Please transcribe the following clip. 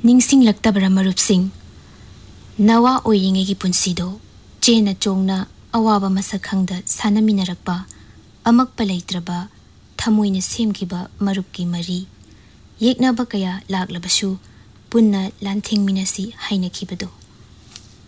ꯅꯤꯡꯁꯤꯡꯂꯛꯇꯕꯔ ꯃꯔꯨꯞꯁꯤꯡ ꯅꯋꯥ ꯑꯣꯏꯔꯤꯉꯩꯒꯤ ꯄꯨꯟꯁꯤꯗꯣ ꯆꯦꯅ ꯆꯣꯡꯅ ꯑꯋꯥꯕ ꯃꯁꯛ ꯈꯪꯗ ꯁꯥꯟꯅꯃꯤꯟꯅꯔꯛꯄ ꯑꯃꯛꯄ ꯂꯩꯇ꯭ꯔꯕ ꯊꯃꯣꯏꯅ ꯁꯦꯝꯈꯤꯕ ꯃꯔꯨꯞꯀꯤ ꯃꯔꯤ ꯌꯦꯛꯅꯕ ꯀꯌꯥ ꯂꯥꯛꯂꯕꯁꯨ ꯄꯨꯟꯅ ꯂꯥꯟꯊꯦꯡꯃꯤꯟꯅꯁꯤ ꯍꯥꯏꯅꯈꯤꯕꯗꯣ